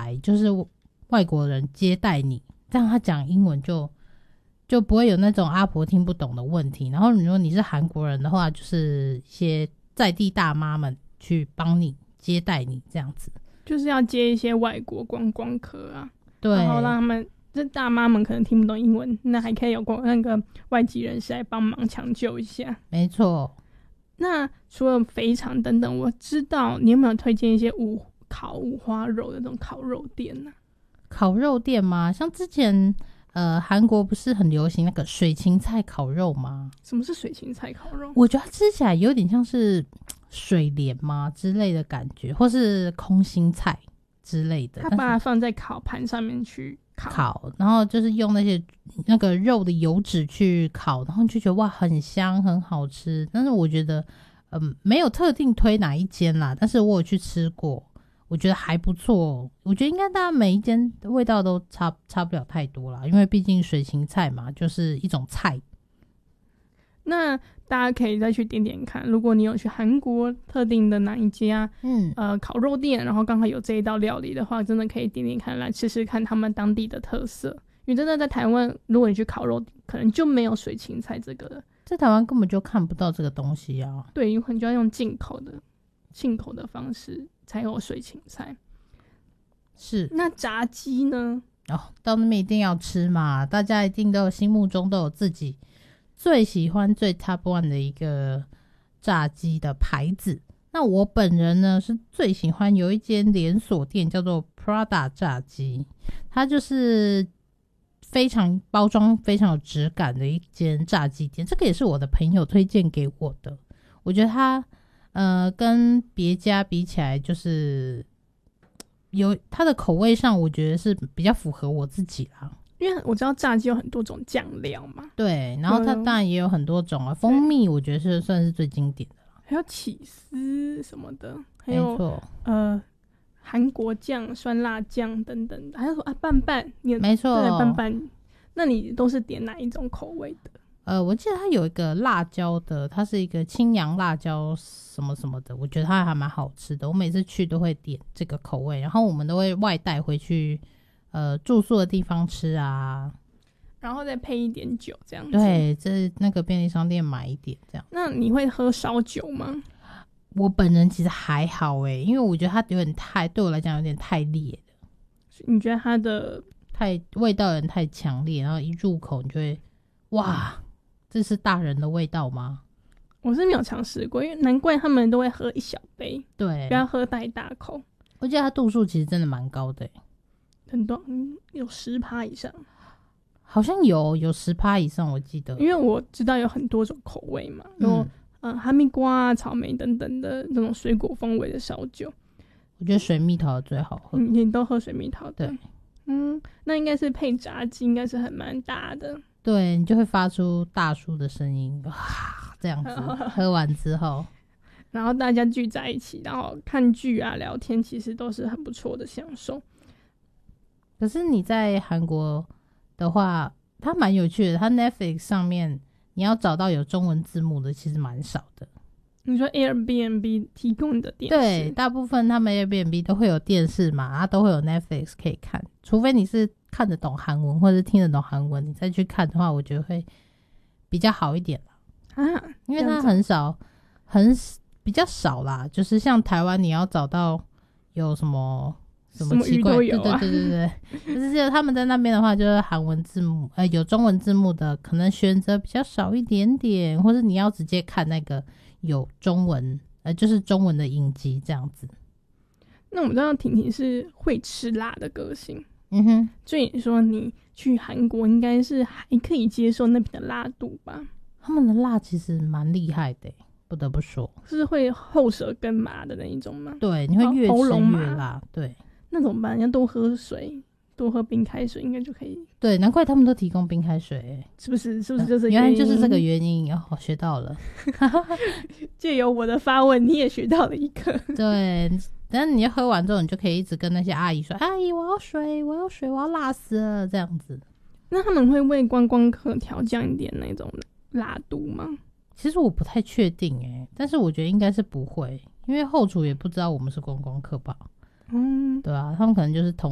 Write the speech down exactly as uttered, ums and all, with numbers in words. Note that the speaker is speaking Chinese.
来，就是外国人接待你，这样他讲英文就就不会有那种阿婆听不懂的问题。然后如果你是韩国人的话，就是一些在地大妈们去帮你接待你，这样子就是要接一些外国观光客啊， 对， 然后让他们这大妈们可能听不懂英文，那还可以有那个外籍人士来帮忙抢救一下。 没错。 那除了肥肠等等，我知道你有没有推荐一些五烤五花肉的那种烤肉店呢、啊？ 烤肉店吗？像之前呃韩国不是很流行那个水芹菜烤肉吗？ 什么是水芹菜烤肉？我觉得它吃起来有点像是水莲吗之类的感觉，或是空心菜之类的。 他把它放在烤盘上面去烤， 烤然后就是用那些那个肉的油脂去烤，然后就觉得哇很香很好吃。但是我觉得嗯没有特定推哪一间啦，但是我有去吃过，我觉得还不错。我觉得应该大家每一间的味道都差差不了太多啦，因为毕竟水芹菜嘛，就是一种菜。 那大家可以再去点点看，如果你有去韩国特定的哪一家嗯呃烤肉店，然后刚好有这一道料理的话，真的可以点点看来吃吃看他们当地的特色。因为真的在台湾，如果你去烤肉，可能就没有水芹菜这个， 在台湾根本就看不到这个东西啊。 对，有可能就要用进口的进口的方式才有水芹菜。 是。 那炸鸡呢？ 哦，到那边一定要吃嘛，大家一定都有心目中都有自己最喜欢最 top one 的一个炸鸡的牌子。那我本人呢是最喜欢有一间连锁店叫做 Prada 炸鸡，它就是非常包装非常有质感的一间炸鸡店，这个也是我的朋友推荐给我的。我觉得它呃跟别家比起来，就是有它的口味上我觉得是比较符合我自己啦， 因为我知道炸鸡有很多种酱料嘛， 对，然后它当然也有很多种啊，蜂蜜我觉得是算是最经典的啦， 还有起司什么的，还有没错， 呃韩国酱、酸辣酱等等的，还有说啊拌拌，你没错， 对拌拌，那你都是点哪一种口味的？ 呃，我记得它有一个辣椒的，它是一个青阳辣椒什么什么的，我觉得它还蛮好吃的。我每次去都会点这个口味，然后我们都会外带回去，呃，住宿的地方吃啊， 然后再配一点酒这样子。 对，这那个便利商店买一点这样。 那你会喝烧酒吗？ 我本人其实还好诶，因为我觉得它有点太，对我来讲有点太烈了。 你觉得它的太味道有点太强烈，然后一入口你就会哇，这是大人的味道吗？ 我是没有尝试过，因为难怪他们都会喝一小杯， 对， 不要喝太大口。 我觉得它度数其实真的蛮高的， 很多，嗯，有十趴以上， 好像有有十趴以上，我记得。 因为我知道有很多种口味嘛，有、嗯呃、哈密瓜啊、草莓等等的那种水果风味的烧酒。 我觉得水蜜桃的最好喝。 嗯，你都喝水蜜桃的？ 对， 嗯，那应该是配炸鸡，应该是很蛮搭的。 对，你就会发出大叔的声音，哇，这样子喝完之后， 然后大家聚在一起，然后看剧啊、聊天，其实都是很不错的享受。 可是你在韩国的话，它蛮有趣的，它 Netflix 上面你要找到有中文字幕的，其实蛮少的。 你说 Airbnb 提供的电视， 对，大部分他们 Airbnb 都会有电视嘛，然后都会有 Netflix 可以看，除非你是看得懂韩文或者听得懂韩文，你再去看的话，我觉得会比较好一点啦。啊，因为它很少，很比较少啦，就是像台湾你要找到有什么什么奇怪， 什么鱼都有啊， 对对对对对，就是他们在那边的话，就是韩文字幕，呃，有中文字幕的，可能选择比较少一点点，或者你要直接看那个有中文，呃，就是中文的影集这样子。 那我们知道婷婷是会吃辣的个性， 嗯哼， 所以说你去韩国应该是还可以接受那边的辣度吧？ 他们的辣其实蛮厉害的，不得不说， 是会后舌根麻的那一种吗？ 对，你会越吃越辣，对。 那怎么办？要多喝水，多喝冰开水应该就可以。 对，难怪他们都提供冰开水， 是不是？是不是就是、 呃、原来就是这个原因？哦，学到了。 借由我的发问，你也学到了一个。 对，但你喝完之后，你就可以一直跟那些阿姨说：“阿姨，我要水，我要水，我要辣死了。”这样子。 那他们会为观光客调降一点那种辣度吗？ 其实我不太确定哎，但是我觉得应该是不会，因为后厨也不知道我们是观光客吧。嗯，对啊，他们可能就是统